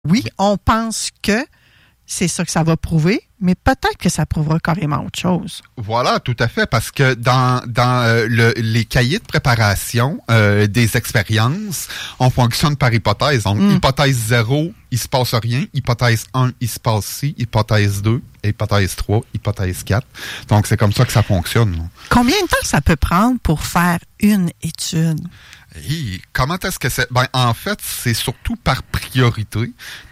Oui, on pense que c'est ça que ça va prouver, mais peut-être que ça prouvera carrément autre chose. Voilà, tout à fait, parce que dans les cahiers de préparation des expériences, on fonctionne par hypothèse. Donc, hypothèse 0, il se passe rien. Hypothèse 1, il se passe ci. Hypothèse 2, hypothèse 3, hypothèse 4. Donc, c'est comme ça que ça fonctionne. Combien de temps ça peut prendre pour faire une étude? Et comment est-ce que c'est? Ben, en fait, c'est surtout par priorité.